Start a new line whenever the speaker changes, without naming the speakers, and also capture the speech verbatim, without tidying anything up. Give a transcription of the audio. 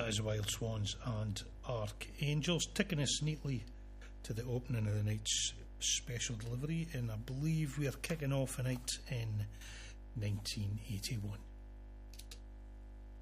is Wild Swans and Archangels, taking us neatly to the opening of the night's special delivery, and I believe we are kicking off a night in nineteen eighty-one.